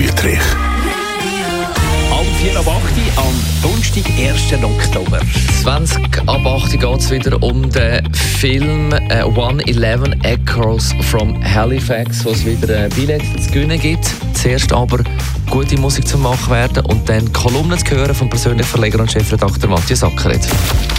Dietrich. Am 4 ab 8 am Donnerstag, 1. Oktober. 20 ab 8 geht es wieder um den Film 111 Echoes from Halifax, wo es wieder ein Billett zu gewinnen gibt. Zuerst aber gute Musik zu machen werden und dann Kolumnen zu hören vom persönlichen Verleger und Chefredakteur Matthias Ackeret.